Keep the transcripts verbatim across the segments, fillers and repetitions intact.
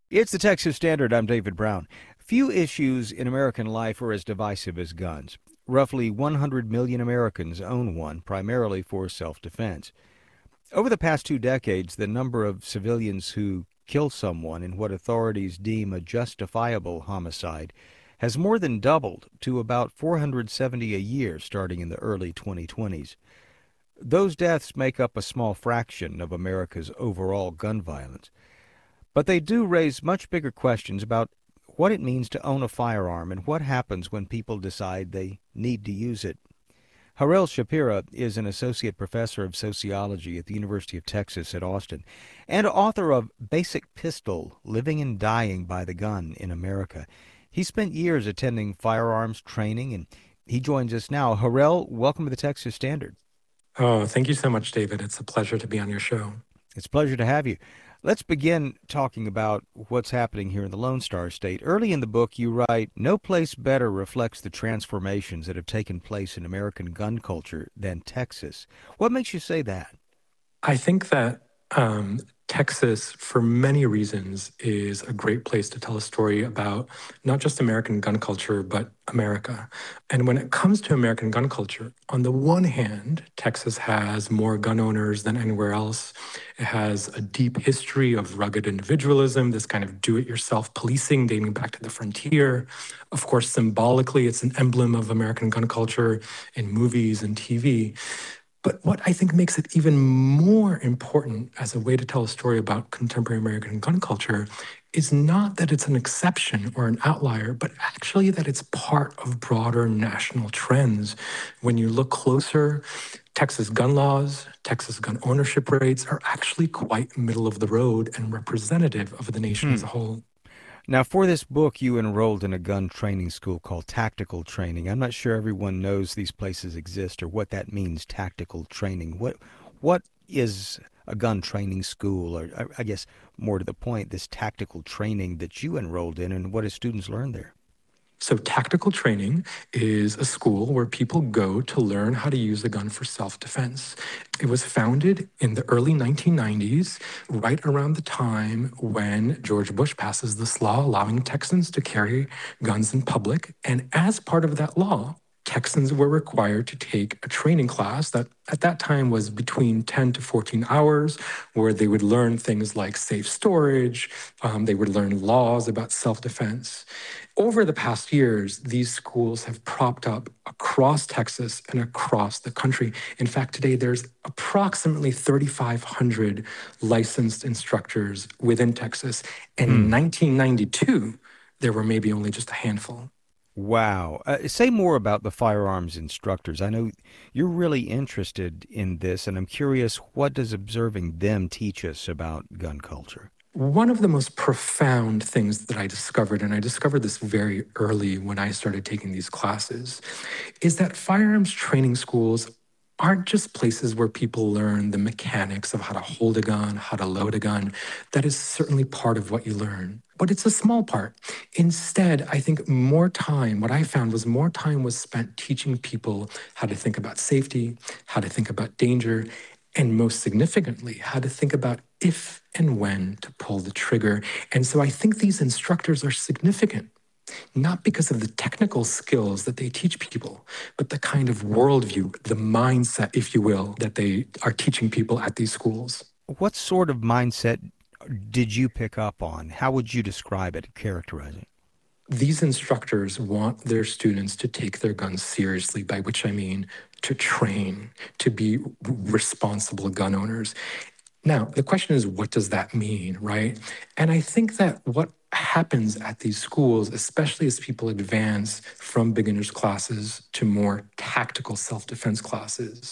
It's the Texas Standard. I'm David Brown. Few issues in American life are as divisive as guns. Roughly one hundred million Americans own one, primarily for self-defense. Over the past two decades, the number of civilians who kill someone in what authorities deem a justifiable homicide has more than doubled to about four hundred seventy a year starting in the early twenty twenties. Those deaths make up a small fraction of America's overall gun violence. But they do raise much bigger questions about what it means to own a firearm and what happens when people decide they need to use it. Harel Shapira is an associate professor of sociology at the University of Texas at Austin and author of Basic Pistol, Living and Dying by the Gun in America. He spent years attending firearms training, and he joins us now. Harel, welcome to the Texas Standard. Oh, thank you so much, David. It's a pleasure to be on your show. It's a pleasure to have you. Let's begin talking about what's happening here in the Lone Star State. Early in the book, you write, "No place better reflects the transformations that have taken place in American gun culture than Texas." What makes you say that? I think that um, Texas, for many reasons, is a great place to tell a story about not just American gun culture, but America. And when it comes to American gun culture, on the one hand, Texas has more gun owners than anywhere else. It has a deep history of rugged individualism, this kind of do-it-yourself policing dating back to the frontier. Of course, symbolically, it's an emblem of American gun culture in movies and T V. But what I think makes it even more important as a way to tell a story about contemporary American gun culture is not that it's an exception or an outlier, but actually that it's part of broader national trends. When you look closer, Texas gun laws, Texas gun ownership rates are actually quite middle of the road and representative of the nation Hmm. as a whole. Now, for this book, you enrolled in a gun training school called Tactical Training. I'm not sure everyone knows these places exist or what that means, tactical training. What what is a gun training school, or I I guess more to the point, this tactical training that you enrolled in, and what do students learn there? So, tactical training is a school where people go to learn how to use a gun for self defense. It was founded in the early nineteen nineties, right around the time when George Bush passes this law allowing Texans to carry guns in public. And as part of that law, Texans were required to take a training class that at that time was between ten to fourteen hours, where they would learn things like safe storage, um, they would learn laws about self defense. Over the past years, these schools have propped up across Texas and across the country. In fact, today there's approximately thirty-five hundred licensed instructors within Texas. And in Hmm. nineteen ninety-two, there were maybe only just a handful. Wow. Uh, say more about the firearms instructors. I know you're really interested in this, and I'm curious, what does observing them teach us about gun culture? One of the most profound things that I discovered, and I discovered this very early when I started taking these classes, is that firearms training schools aren't just places where people learn the mechanics of how to hold a gun, how to load a gun. That is certainly part of what you learn, but it's a small part. Instead, I think more time, what I found was more time was spent teaching people how to think about safety, how to think about danger, and most significantly, how to think about if and when to pull the trigger. And so I think these instructors are significant, not because of the technical skills that they teach people, but the kind of worldview, the mindset, if you will, that they are teaching people at these schools. What sort of mindset did you pick up on? How would you describe it, characterize it? These instructors want their students to take their guns seriously, by which I mean to train, to be responsible gun owners. Now, the question is, what does that mean, right? And I think that what happens at these schools, especially as people advance from beginners classes to more tactical self-defense classes,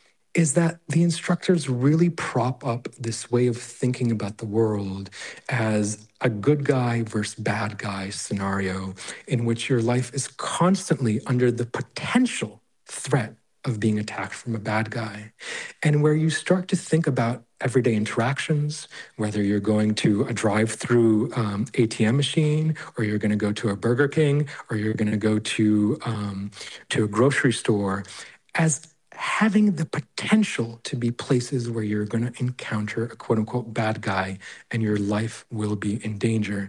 is that the instructors really prop up this way of thinking about the world as a good guy versus bad guy scenario in which your life is constantly under the potential threat of being attacked from a bad guy, and where you start to think about everyday interactions, whether you're going to a drive-through um, A T M machine, or you're going to go to a Burger King, or you're going to go to um, to a grocery store, as having the potential to be places where you're going to encounter a quote unquote bad guy and your life will be in danger.